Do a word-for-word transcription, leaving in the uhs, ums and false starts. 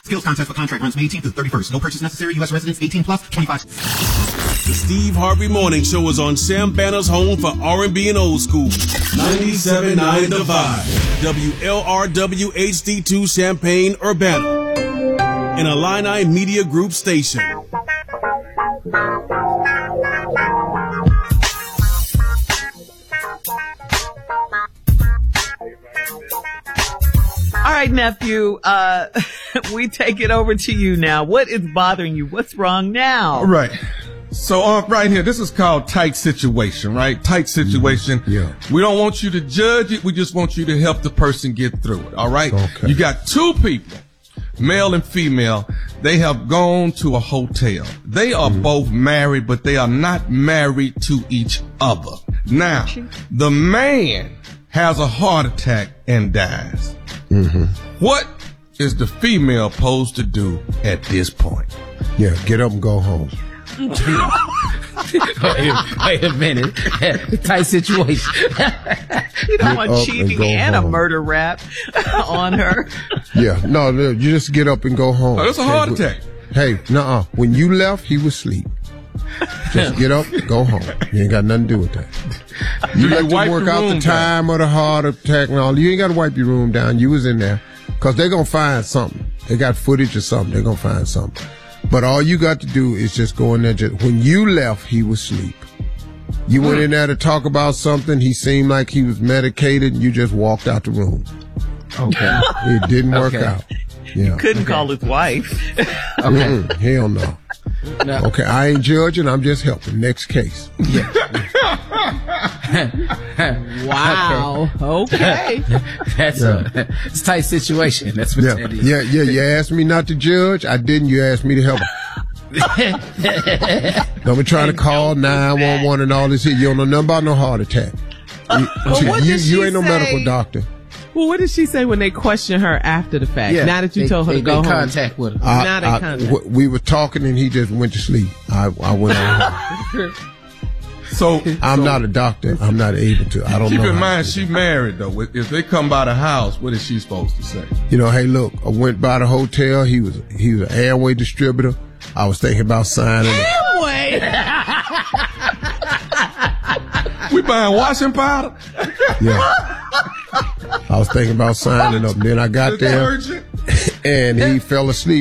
Skills contest for contract runs May eighteenth through thirty-first. No purchase necessary. U S residents eighteen plus, twenty-five. The Steve Harvey Morning Show is on Sam Banner's home for R and B and old school. ninety-seven point nine The Vibe. W L R W H D two Champaign, Urbana. An Illini Media Group station. All right, nephew, uh, we take it over to you now. What is bothering you? What's wrong now? All right. So uh, right here, this is called tight situation, right? Tight situation. Mm-hmm. Yeah. We don't want you to judge it. We just want you to help the person get through it. All right. Okay. You got two people, male and female. They have gone to a hotel. They are mm-hmm. both married, but they are not married to each other. Now, the man has a heart attack and dies. Mm-hmm. What is the female supposed to do at this point? Yeah, get up and go home. wait, wait a minute. Tight situation. You don't want cheating and, and a murder rap on her. Yeah, no, no, you just get up and go home. Oh, that's a heart attack. Hey, nuh-uh. When you left, he was asleep. Just get up, go home. You ain't got nothing to do with that. You got to work out the time of the heart attack and all. You ain't got to wipe your room down. You was in there. Because they're going to find something. They got footage or something. They're going to find something. But all you got to do is just go in there. Just, when you left, he was asleep. You went in there to talk about something. He seemed like he was medicated, and you just walked out the room. Okay. It didn't work okay. out. Yeah. Couldn't okay. call his wife. Okay. Mm-mm, hell no. no. Okay, I ain't judging. I'm just helping. Next case. Yeah. Wow. Okay. That's yeah. a it's a tight situation. That's what yeah. that is. Yeah, yeah. You asked me not to judge. I didn't. You asked me to help. Don't be trying to call nine one one and all this here. You don't know nothing about no heart attack. Uh, you what you, did you she ain't no say? medical doctor. Well, what did she say when they questioned her after the fact? Yeah, now that you they, told her they, to go they home. contact with her. I, now they I, contact. w- we were talking and he just went to sleep. I, I went on. So I'm so, not a doctor. I'm not able to. I don't keep know. Keep in how mind, to she married though. If they come by the house, what is she supposed to say? You know, hey, look, I went by the hotel. He was he was an Airway distributor. I was thinking about signing. Airway. We buying washing powder. Yeah. I was thinking about signing up. Then I got there, and he fell asleep.